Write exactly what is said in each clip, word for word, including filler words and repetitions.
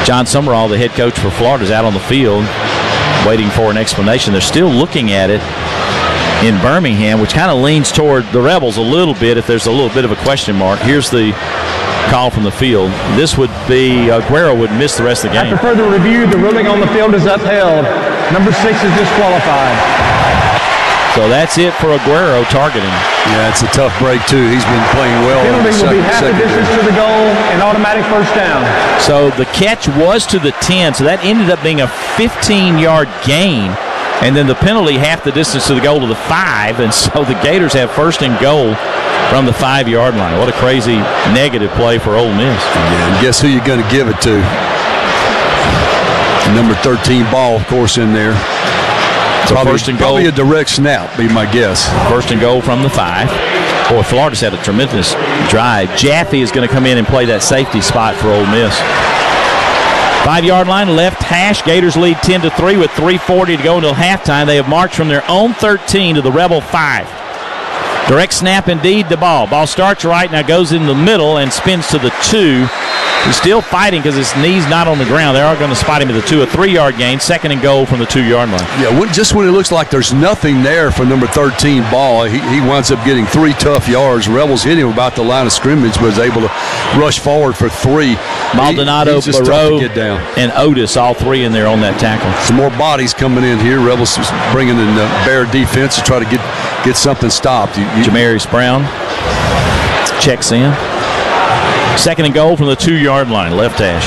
John Summerall, the head coach for Florida, is out on the field waiting for an explanation. They're still looking at it in Birmingham, which kind of leans toward the Rebels a little bit if there's a little bit of a question mark. Here's the call from the field. This would be Aguero would miss the rest of the game. After further review, the ruling on the field is upheld. Number six is disqualified. So that's it for Aguero targeting. Yeah, it's a tough break, too. He's been playing well. Penalty will be half the distance to the goal and automatic first down. So the catch was to the ten, so that ended up being a fifteen-yard gain. And then the penalty half the distance to the goal to the five, and so the Gators have first and goal from the five-yard line. What a crazy negative play for Ole Miss. Yeah, and guess who you're going to give it to? Number thirteen Ball, of course, in there. So probably, first and goal. Probably a direct snap, be my guess. First and goal from the five. Boy, Florida's had a tremendous drive. Jaffe is going to come in and play that safety spot for Ole Miss. Five-yard line, left hash. Gators lead ten to three with three forty to go until halftime. They have marched from their own thirteen to the Rebel five. Direct snap indeed, the ball. Ball starts right, now goes in the middle and spins to the two. He's still fighting because his knee's not on the ground. They are going to spot him at the two. A three-yard gain, second and goal from the two-yard line. Yeah, when, just when it looks like there's nothing there for number thirteen Ball, he, he winds up getting three tough yards. Rebels hit him about the line of scrimmage, but was able to rush forward for three. Maldonado, he, Barreau, get down. and Otis, all three in there on that tackle. Some more bodies coming in here. Rebels bringing in the Bear defense to try to get, get something stopped. You, you, Jamarius Brown checks in. Second and goal from the two-yard line, left hash.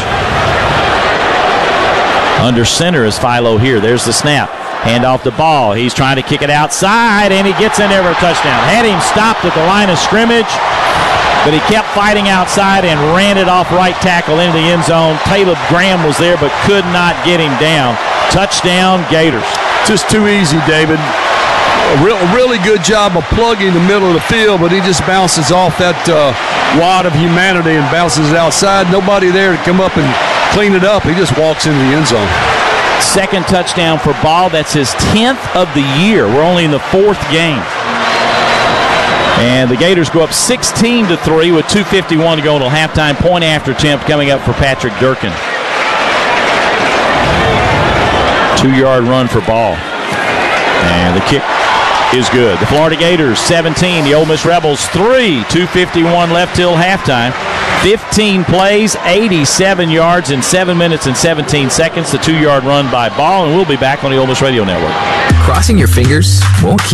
Under center is Philo here. There's the snap. Hand off the ball. He's trying to kick it outside, and he gets in there for a touchdown. Had him stopped at the line of scrimmage, but he kept fighting outside and ran it off right tackle into the end zone. Caleb Graham was there but could not get him down. Touchdown, Gators. Just too easy, David. A, real, a really good job of plugging the middle of the field, but he just bounces off that uh, wad of humanity and bounces it outside. Nobody there to come up and clean it up. He just walks into the end zone. Second touchdown for Ball. That's his tenth of the year. We're only in the fourth game. And the Gators go up sixteen to three with two fifty-one to go until halftime. Point after attempt coming up for Patrick Durkin. Two-yard run for Ball. And the kick is good. The Florida Gators seventeen, the Ole Miss Rebels three. two fifty-one left till halftime. fifteen plays, eighty-seven yards in seven minutes and seventeen seconds. The two-yard run by Ball, and we'll be back on the Ole Miss Radio Network. Crossing your fingers won't keep